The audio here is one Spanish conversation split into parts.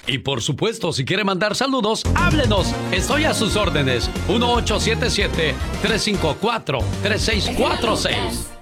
Y por supuesto, si quiere mandar saludos, háblenos. Estoy a sus órdenes. 1877-354-3646.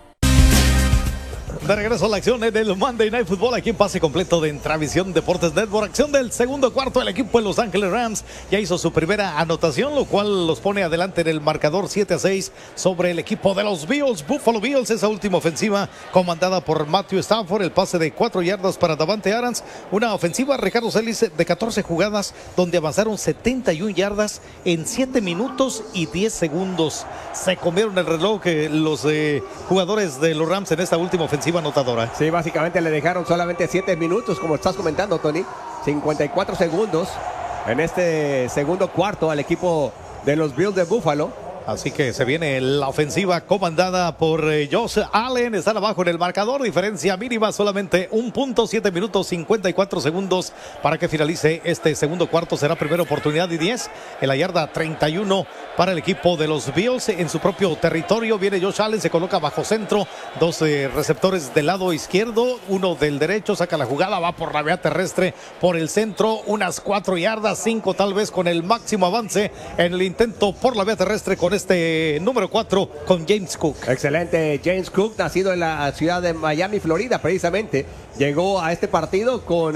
De regreso a la acción en el Monday Night Football, aquí en pase completo de Entravisión Deportes Network. Acción del segundo cuarto, el equipo de Los Ángeles Rams ya hizo su primera anotación, lo cual los pone adelante en el marcador 7-6 sobre el equipo de los Bills. Buffalo Bills, esa última ofensiva comandada por Matthew Stafford, el pase de 4 yardas para Davante Adams. Una ofensiva, Ricardo Celis, de 14 jugadas, donde avanzaron 71 yardas en 7 minutos y 10 segundos. Se comieron el reloj los jugadores de los Rams en esta última ofensiva anotadora. Sí, básicamente le dejaron solamente 7 minutos, como estás comentando, Tony. 54 segundos en este segundo cuarto al equipo de los Bills de Buffalo. Así que se viene la ofensiva comandada por Josh Allen. Están abajo en el marcador. Diferencia mínima, solamente 1 punto, 7 minutos, 54 segundos para que finalice este segundo cuarto. Será primera oportunidad y 10 en la yarda 31 para el equipo de los Bills en su propio territorio. Viene Josh Allen, se coloca bajo centro. 2 receptores del lado izquierdo, uno del derecho. Saca la jugada, va por la vía terrestre, por el centro. Unas 4 yardas, 5 tal vez con el máximo avance en el intento por la vía terrestre con este número 4 con James Cook. Excelente, James Cook, nacido en la ciudad de Miami, Florida, precisamente. Llegó a este partido con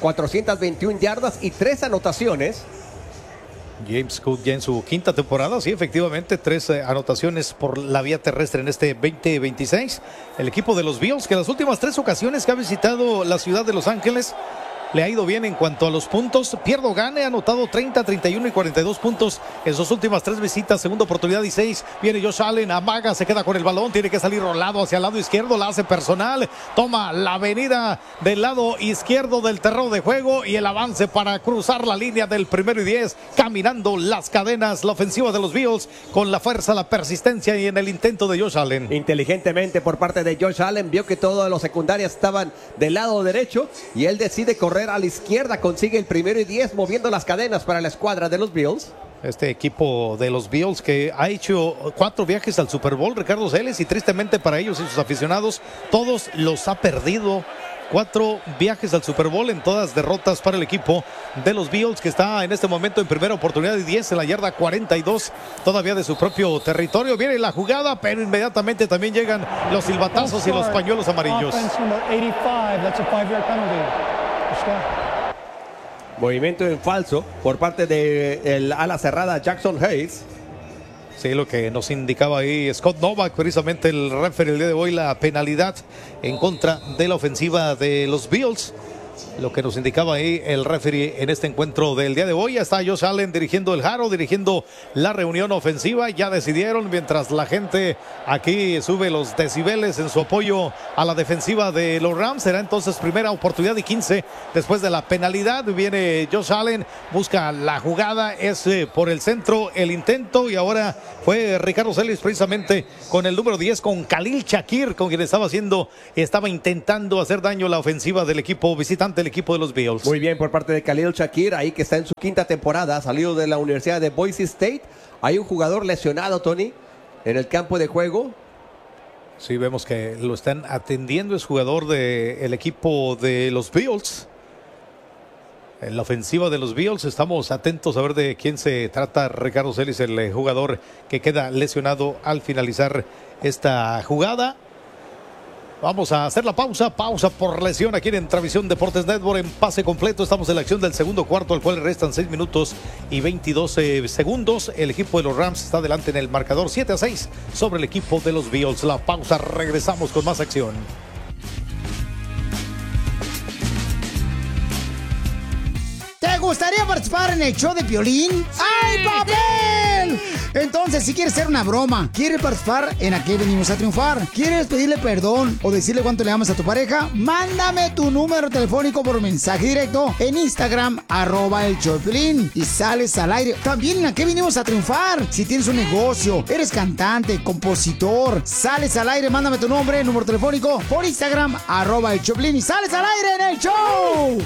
421 yardas y 3 anotaciones. James Cook ya en su quinta temporada, sí, efectivamente, 3 anotaciones por la vía terrestre en este 2026. El equipo de los Bills, que las últimas 3 ocasiones que ha visitado la ciudad de Los Ángeles, le ha ido bien en cuanto a los puntos. Pierdo Gane ha anotado 30, 31 y 42 puntos en sus últimas 3 visitas. Segunda oportunidad y 6. Viene Josh Allen, amaga, se queda con el balón. Tiene que salir rolado hacia el lado izquierdo. La hace personal. Toma la avenida del lado izquierdo del terreno de juego y el avance para cruzar la línea del 1º y 10. Caminando las cadenas. La ofensiva de los Bills con la fuerza, la persistencia y en el intento de Josh Allen. Inteligentemente por parte de Josh Allen. Vio que todos los secundarios estaban del lado derecho y él decide correr a la izquierda, consigue el 1º y 10 moviendo las cadenas para la escuadra de los Bills. Este equipo de los Bills que ha hecho 4 viajes al Super Bowl, Ricardo Celes, y tristemente para ellos y sus aficionados, todos los ha perdido. 4 viajes al Super Bowl, en todas derrotas para el equipo de los Bills, que está en este momento en primera oportunidad y 10 en la yarda 42, todavía de su propio territorio. Viene la jugada, pero inmediatamente también llegan los silbatazos y los pañuelos amarillos. Movimiento en falso por parte del ala cerrada Jackson Hayes. Sí, lo que nos indicaba ahí Scott Novak, precisamente el referee el día de hoy, la penalidad en contra de la ofensiva de los Bills. Lo que nos indicaba ahí el referee en este encuentro del día de hoy. Ya está Josh Allen dirigiendo el Haro, dirigiendo la reunión ofensiva. Ya decidieron, mientras la gente aquí sube los decibeles en su apoyo a la defensiva de los Rams. Será entonces primera oportunidad y 15 después de la penalidad. Viene Josh Allen, busca la jugada, es por el centro el intento, y ahora fue Ricardo Celis precisamente con el número 10, con Khalil Shakir, con quien estaba intentando hacer daño a la ofensiva del equipo visitante, el equipo de los Bills. Muy bien por parte de Khalil Shakir, ahí que está en su quinta temporada, salido de la Universidad de Boise State. Hay un jugador lesionado, Tony, en el campo de juego. Sí, vemos que lo están atendiendo, es jugador del equipo de los Bills. En la ofensiva de los Bills estamos atentos a ver de quién se trata Ricardo Celis, el jugador que queda lesionado al finalizar esta jugada. Vamos a hacer la pausa por lesión aquí en Entravisión Deportes Network en pase completo. Estamos en la acción del segundo cuarto, al cual restan 6 minutos y 22 segundos. El equipo de los Rams está adelante en el marcador 7-6 sobre el equipo de los Bills. La pausa, regresamos con más acción. ¿Te gustaría participar en el show de Piolín? ¡Ay, papel! Entonces, si quieres hacer una broma, ¿quieres participar en Aquí Venimos a Triunfar? ¿Quieres pedirle perdón o decirle cuánto le amas a tu pareja? Mándame tu número telefónico por mensaje directo en Instagram, @el show de Piolín, y sales al aire. También en Aquí Venimos a Triunfar. Si tienes un negocio, eres cantante, compositor, sales al aire, mándame tu nombre, número telefónico por Instagram, @el show de Piolín, y sales al aire en el show.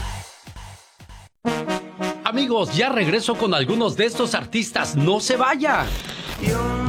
Amigos, ya regreso con algunos de estos artistas. ¡No se vaya! Yo